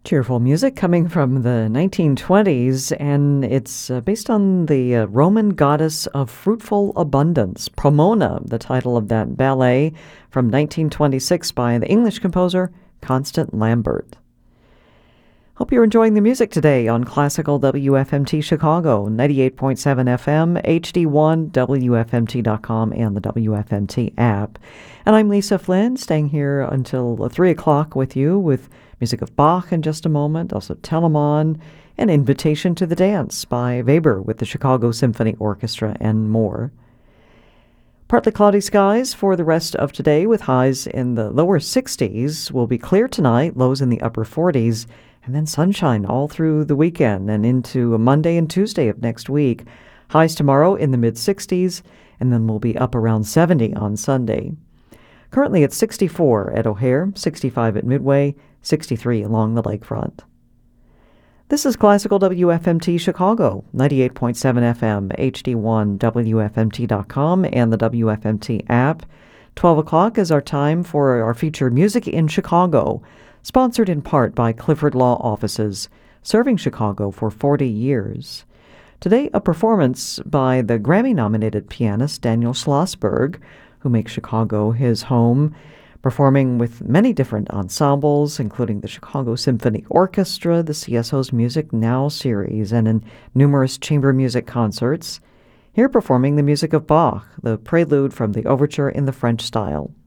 Cheerful music coming from the 1920s, and it's based on the Roman goddess of fruitful abundance, Pomona, the title of that ballet from 1926 by the English composer Constant Lambert. Hope you're enjoying the music today on Classical WFMT Chicago, 98.7 FM, HD1, WFMT.com, and the WFMT app. And I'm Lisa Flynn, staying here until 3 o'clock with you with music of Bach in just a moment, also Telemann, an Invitation to the Dance by Weber with the Chicago Symphony Orchestra, and more. Partly cloudy skies for the rest of today with highs in the lower 60s. Will be clear tonight, lows in the upper 40s, and then sunshine all through the weekend and into Monday and Tuesday of next week. Highs tomorrow in the mid-60s, and then we'll be up around 70 on Sunday. Currently it's 64 at O'Hare, 65 at Midway, 63 along the lakefront. This is Classical WFMT Chicago, 98.7 FM, HD1, WFMT.com, and the WFMT app. 12 o'clock is our time for our feature Music in Chicago, sponsored in part by Clifford Law Offices, serving Chicago for 40 years. Today, a performance by the Grammy-nominated pianist Daniel Schlossberg, who makes Chicago his home, performing with many different ensembles, including the Chicago Symphony Orchestra, the CSO's Music Now series, and in numerous chamber music concerts. Here performing the music of Bach, the prelude from the overture in the French style.